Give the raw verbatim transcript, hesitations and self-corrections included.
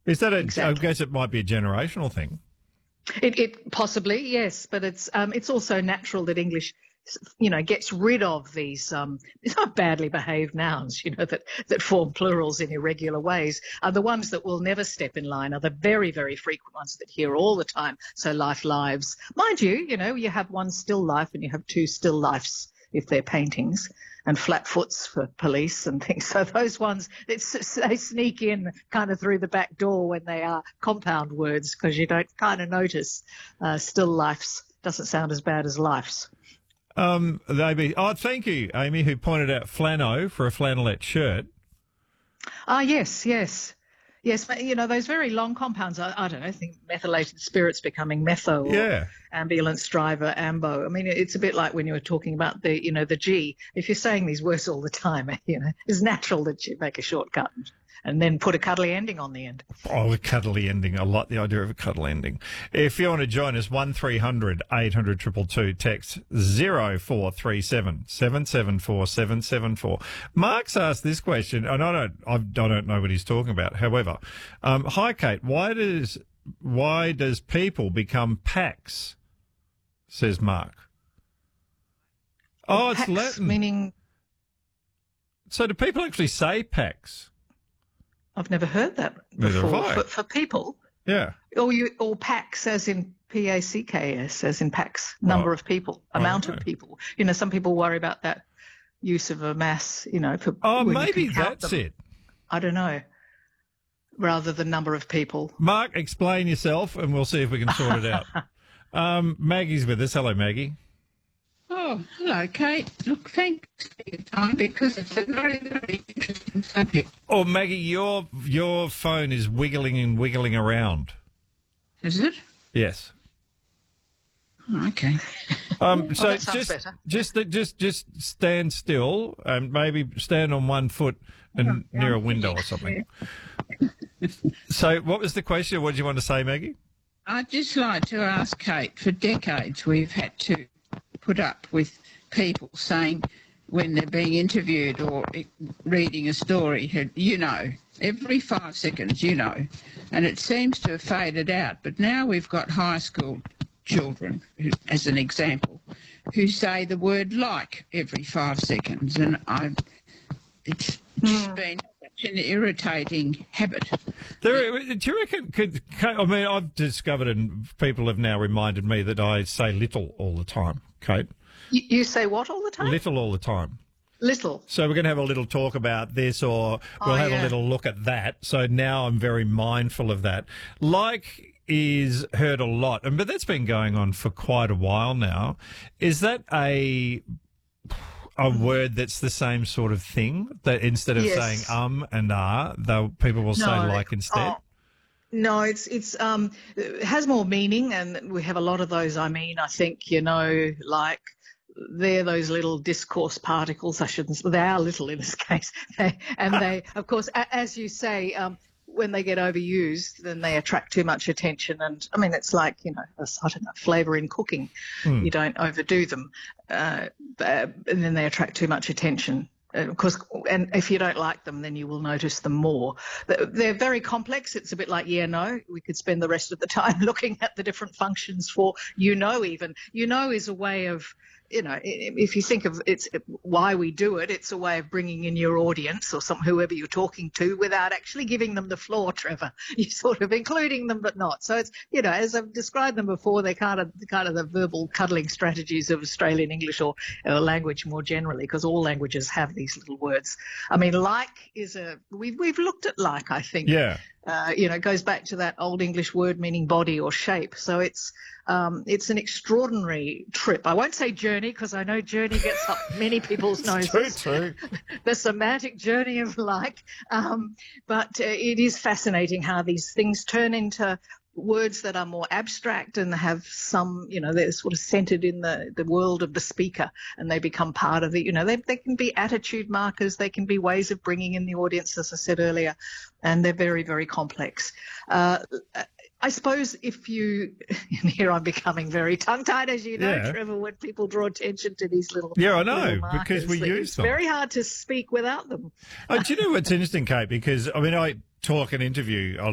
Is that a, Exactly. I guess it might be a generational thing. It, it possibly, yes, but it's um, it's also natural that English, you know, gets rid of these um, these are badly behaved nouns, you know, that, that form plurals in irregular ways. Are the ones that will never step in line are the very, very frequent ones that hear all the time. So life, lives. Mind you, you know, you have one still life and you have two still lifes if they're paintings, and flat foots for police and things. So those ones, it's, they sneak in kind of through the back door when they are compound words, because you don't kind of notice uh, still lifes doesn't sound as bad as lifes. Um, maybe. Oh, thank you, Amy, who pointed out flannel for a flannelette shirt. Ah, yes, yes. Yes, but, you know, those very long compounds, I, I don't know, I think methylated spirits becoming metho or Yeah. ambulance driver, ambo. I mean, it's a bit like when you were talking about the, you know, the G. If you're saying these words all the time, you know, it's natural that you make a shortcut and then put a cuddly ending on the end. Oh, a cuddly ending. I like the idea of a cuddle ending. If you want to join us, one three hundred eight hundred two two two, text zero four three seven seven seven four seven seven four. Mark's asked this question, and I don't, I don't know what he's talking about. However, um, hi Kate, why does why does people become packs? Says Mark. Oh, it's Pax, Latin. meaning So do people actually say packs? I've never heard that Neither before. have I. For, for people, Yeah. or you, or packs, as in P A C K S, as in packs, number Oh, of people, I amount don't of know. people. You know, some people worry about that use of a mass. You know, for Oh, when you maybe can count that's them. it. I don't know. Rather than number of people. Mark, explain yourself, and we'll see if we can sort it out. Um, Maggie's with us. Hello, Maggie. Oh, hello, Kate. Look, thanks for your time because it's a very, very interesting subject. Oh, Maggie, your your phone is wiggling and wiggling around. Is it? Yes. Oh, okay. Um, so that sounds just, better. just just just stand still and maybe stand on one foot and near a window or something. So, what was the question? What did you want to say, Maggie? I'd just like to ask Kate, for decades we've had to put up with people saying when they're being interviewed or reading a story, you know, every five seconds, you know, and it seems to have faded out. But now we've got high school children, who, as an example, who say the word like every five seconds, and I, it's just been such an irritating habit. There, do you reckon? Could, I mean, I've discovered, and people have now reminded me that I say little all the time, Kate. You, you say what all the time? Little all the time. Little. So we're going to have a little talk about this, or we'll Oh, have yeah. a little look at that. So now I'm very mindful of that. Like is heard a lot, and but that's been going on for quite a while now. Is that a a word that's the same sort of thing, that instead of Yes. saying um and ah, though people will say No. like instead? Oh, no, it's it's um it has more meaning, and we have a lot of those. I mean, I think, you know, like they're those little discourse particles. I shouldn't. They are little in this case, they, and they, of course, a, as you say, um, when they get overused, then they attract too much attention. And I mean, it's like, you know, a, I don't know, flavour in cooking. Hmm. You don't overdo them, uh, and then they attract too much attention. Uh, Of course, and if you don't like them, then you will notice them more. They're- They're very complex. It's a bit like yeah, no. We could spend the rest of the time looking at the different functions for you know. Even you know is a way of, you know, i- if you think of it's why we do it, it's a way of bringing in your audience or some whoever you're talking to without actually giving them the floor, Trevor. You're sort of including them, but not. So it's, you know, as I've described them before, they're kind of kind of the verbal cuddling strategies of Australian English or, or language more generally, because all languages have these little words. I mean, like is a we've we've looked at like, I think. Yeah. Uh, you know, it goes back to that old English word meaning body or shape. So it's um, it's an extraordinary trip. I won't say journey, because I know journey gets up many people's noses. True, true. The semantic journey of like. Um, but uh, it is fascinating how these things turn into words that are more abstract and have some, you know, they're sort of centered in the, the world of the speaker, and they become part of it. You know, they, they can be attitude markers, they can be ways of bringing in the audience, as I said earlier, and they're very, very complex. Uh, I suppose if you, and here I'm becoming very tongue-tied, as you know, Yeah. Trevor, when people draw attention to these little Yeah, I know, little because we markers, use it's them. very hard to speak without them. Oh, do you know what's interesting, Kate? Because I mean, I talk and interview a